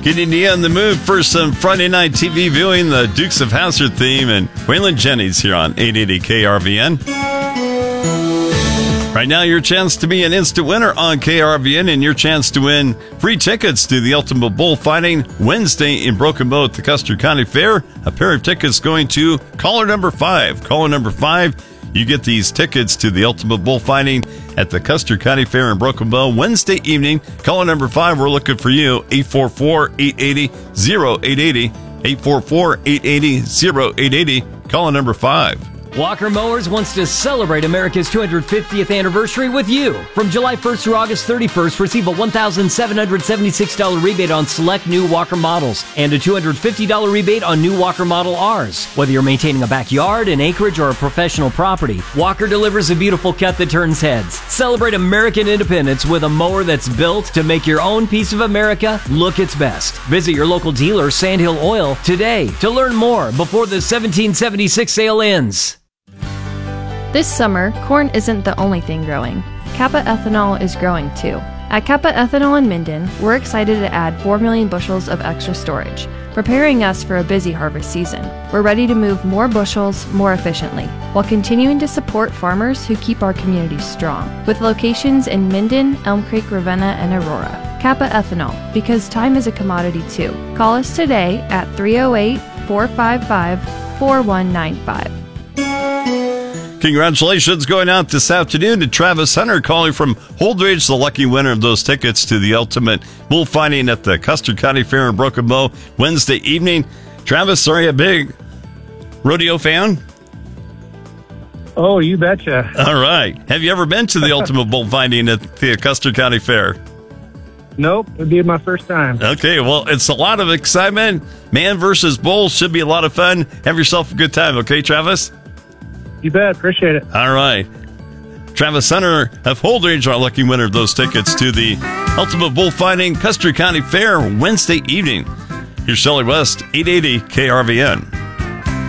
Getting you in the mood for some Friday night TV viewing, the Dukes of Hazzard theme, and Waylon Jennings here on 880 KRVN. Right now, your chance to be an instant winner on KRVN and your chance to win free tickets to the Ultimate Bullfighting Wednesday in Broken Bow at the Custer County Fair. A pair of tickets going to caller number 5. Caller number 5. You get these tickets to the Ultimate Bullfighting at the Custer County Fair in Broken Bow Wednesday evening. Caller number 5, we're looking for you, 844-880-0880, 844-880-0880, caller number 5. Walker Mowers wants to celebrate America's 250th anniversary with you. From July 1st through August 31st, receive a $1,776 rebate on select new Walker models and a $250 rebate on new Walker Model Rs. Whether you're maintaining a backyard, an acreage, or a professional property, Walker delivers a beautiful cut that turns heads. Celebrate American independence with a mower that's built to make your own piece of America look its best. Visit your local dealer, Sandhill Oil, today to learn more before the 1776 sale ends. This summer, corn isn't the only thing growing. Kappa Ethanol is growing too. At Kappa Ethanol in Minden, we're excited to add 4 million bushels of extra storage, preparing us for a busy harvest season. We're ready to move more bushels more efficiently, while continuing to support farmers who keep our communities strong, with locations in Minden, Elm Creek, Ravenna, and Aurora. Kappa Ethanol, because time is a commodity too. Call us today at 308-455-4195. Congratulations going out this afternoon to Travis Hunter, calling from Holdridge, the lucky winner of those tickets to the Ultimate Bullfighting at the Custer County Fair in Broken Bow Wednesday evening. Travis, are you a big rodeo fan? Oh, you betcha. All right. Have you ever been to the Ultimate Bullfighting at the Custer County Fair? Nope, it'd be my first time. Okay, well, it's a lot of excitement. Man versus bull should be a lot of fun. Have yourself a good time, okay, Travis? You bet. Appreciate it. All right. Travis Hunter of Holdridge, our lucky winner of those tickets to the Ultimate Bullfighting Custer County Fair Wednesday evening. Here's Shelley West, 880 KRVN.